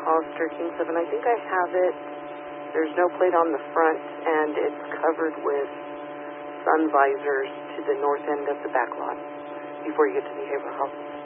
Hollister King 7. I think I have it. There's no plate on the front, and it's covered with sun visors to the north end of the back lot before you get to the behavioral health